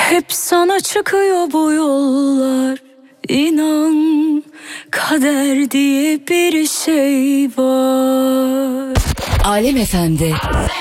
Hep sana çıkıyor bu yollar. İnan kader diye bir şey var. Alem Efendi.